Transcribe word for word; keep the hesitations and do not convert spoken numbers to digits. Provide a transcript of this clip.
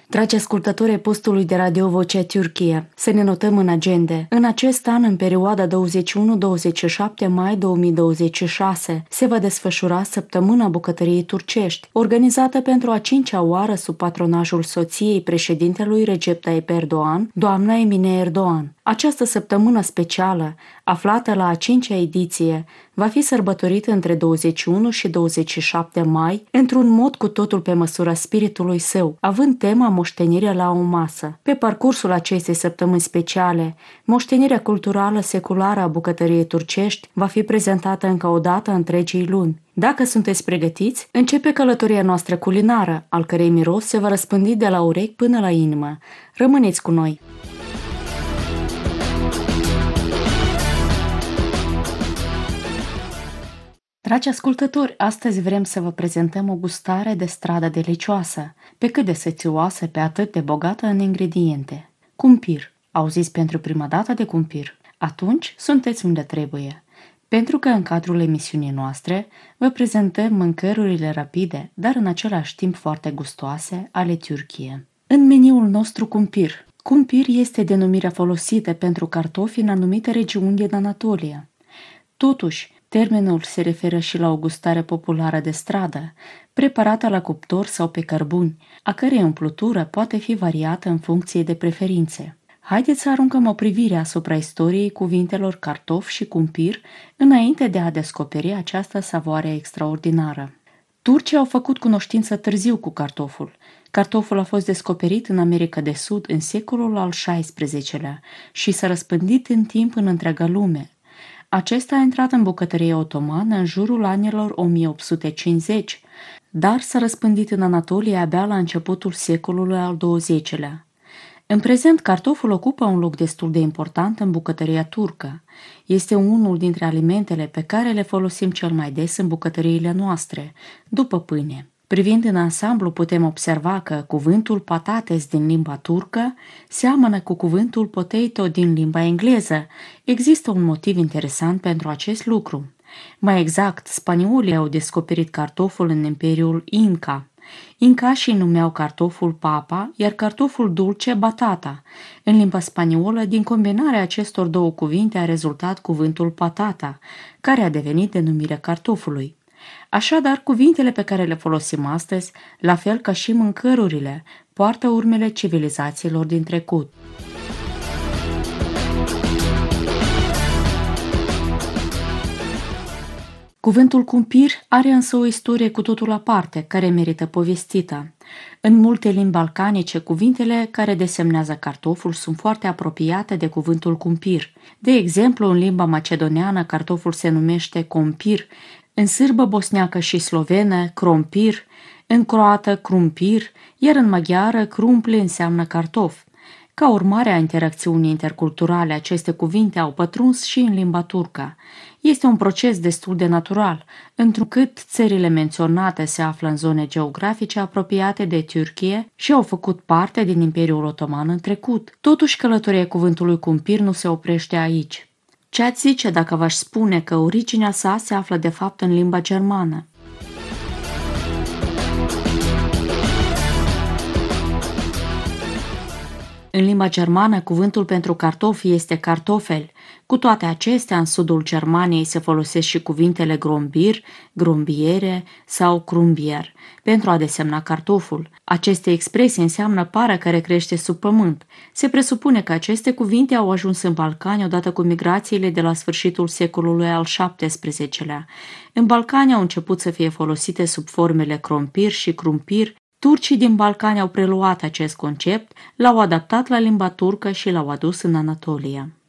Dragi ascultători ai postului de radio Vocea Türkiye, să ne notăm în agende. În acest an, în perioada douăzeci și unu douăzeci și șapte mai două mii douăzeci și șase, se va desfășura Săptămâna Bucătăriei Turcești, organizată pentru a cincea oară sub patronajul soției președintelui Recep Tayyip Erdoğan, doamna Emine Erdoğan. Această săptămână specială, aflată la a cincea ediție, va fi sărbătorită între douăzeci și unu și douăzeci și șapte mai, într-un mod cu totul pe măsura spiritului său, având tema moștenirea la o masă. Pe parcursul acestei săptămâni speciale, moștenirea culturală seculară a bucătăriei turcești va fi prezentată încă o dată întregii lumi. Dacă sunteți pregătiți, începe călătoria noastră culinară, al cărei miros se va răspândi de la urechi până la inimă. Rămâneți cu noi! Dragi ascultători, astăzi vrem să vă prezentăm o gustare de stradă delicioasă, pe cât de sățioasă, pe atât de bogată în ingrediente. Cumpir. Auziți pentru prima dată de cumpir? Atunci sunteți unde trebuie. Pentru că în cadrul emisiunii noastre vă prezentăm mâncărurile rapide, dar în același timp foarte gustoase, ale Türkiye. În meniul nostru cumpir. Cumpir este denumirea folosită pentru cartofi în anumite regiuni din Anatolia. Totuși, termenul se referă și la o gustare populară de stradă, preparată la cuptor sau pe cărbuni, a cărei umplutură poate fi variată în funcție de preferințe. Haideți să aruncăm o privire asupra istoriei cuvintelor cartof și cumpir, înainte de a descoperi această savoare extraordinară. Turcii au făcut cunoștință târziu cu cartoful. Cartoful a fost descoperit în America de Sud în secolul al șaisprezecelea și s-a răspândit în timp în întreaga lume. Acesta a intrat în bucătăria otomană în jurul anilor o mie opt sute cincizeci, dar s-a răspândit în Anatolia abia la începutul secolului al douăzeci-lea. În prezent, cartoful ocupă un loc destul de important în bucătăria turcă. Este unul dintre alimentele pe care le folosim cel mai des în bucătăriile noastre, după pâine. Privind în ansamblu, putem observa că cuvântul patates din limba turcă seamănă cu cuvântul potato din limba engleză. Există un motiv interesant pentru acest lucru. Mai exact, spaniolii au descoperit cartoful în Imperiul Inca. Incașii numeau cartoful papa, iar cartoful dulce batata. În limba spaniolă, din combinarea acestor două cuvinte a rezultat cuvântul patata, care a devenit denumirea cartofului. Așadar, cuvintele pe care le folosim astăzi, la fel ca și mâncărurile, poartă urmele civilizațiilor din trecut. Cuvântul cumpir are însă o istorie cu totul aparte, care merită povestită. În multe limbi balcanice, cuvintele care desemnează cartoful sunt foarte apropiate de cuvântul cumpir. De exemplu, în limba macedoneană, cartoful se numește compir, în sârbă, bosneacă și slovenă, crompir, în croată, crumpir, iar în maghiară, crumpli înseamnă cartof. Ca urmare a interacțiunii interculturale, aceste cuvinte au pătruns și în limba turcă. Este un proces destul de natural, întrucât țările menționate se află în zone geografice apropiate de Türkiye și au făcut parte din Imperiul Otoman în trecut. Totuși, călătoria cuvântului cumpir nu se oprește aici. Ce ați zice dacă v-aș spune că originea sa se află de fapt în limba germană? În limba germană, cuvântul pentru cartofi este kartoffel. Cu toate acestea, în sudul Germaniei se folosesc și cuvintele grombir, grombiere sau crumbier pentru a desemna cartoful. Aceste expresii înseamnă pară care crește sub pământ. Se presupune că aceste cuvinte au ajuns în Balcani odată cu migrațiile de la sfârșitul secolului al șaptesprezecelea. În Balcani au început să fie folosite sub formele crompir și crumpir. Turcii din Balcani au preluat acest concept, l-au adaptat la limba turcă și l-au adus în Anatolia.